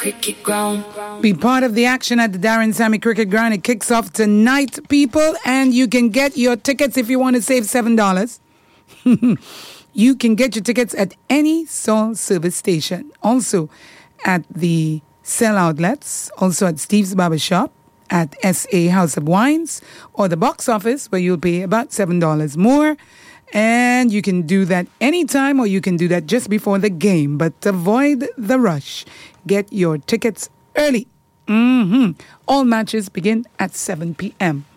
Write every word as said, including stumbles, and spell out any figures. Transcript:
Cricket Ground. Be part of the action at the Darren Sammy Cricket Ground. It kicks off tonight, people, and you can get your tickets if you want to save seven dollars. You can get your tickets at any Soul service station. Also at the Cell outlets, also at Steve's Barbershop, at S A House of Wines, or the box office, where you'll pay about seven dollars more. And you can do that anytime, or you can do that just before the game. But avoid the rush. Get your tickets early. Mm-hmm. All matches begin at seven p.m.